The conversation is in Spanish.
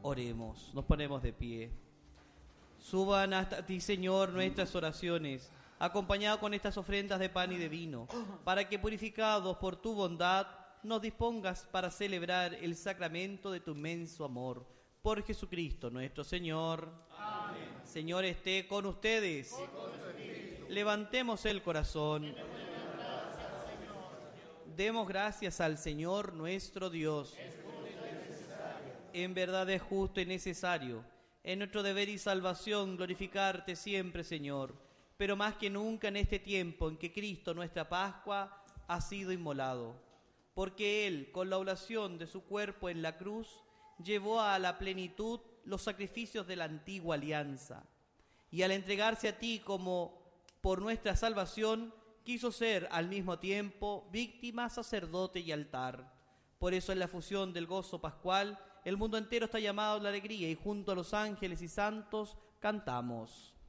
Oremos, nos ponemos de pie. Suban hasta ti, Señor, nuestras oraciones, acompañadas con estas ofrendas de pan y de vino, para que, purificados por tu bondad, nos dispongas para celebrar el sacramento de tu inmenso amor. Por Jesucristo nuestro Señor. Amén. Señor, esté con ustedes. Levantemos el corazón. Demos gracias al Señor nuestro Dios. En verdad es justo y necesario, es nuestro deber y salvación glorificarte siempre, Señor, pero más que nunca en este tiempo en que Cristo, nuestra Pascua, ha sido inmolado, porque Él, con la oblación de su cuerpo en la cruz, llevó a la plenitud los sacrificios de la antigua alianza, y al entregarse a ti como por nuestra salvación, quiso ser al mismo tiempo víctima, sacerdote y altar. Por eso en la fusión del gozo pascual, el mundo entero está llamado a la alegría y junto a los ángeles y santos cantamos.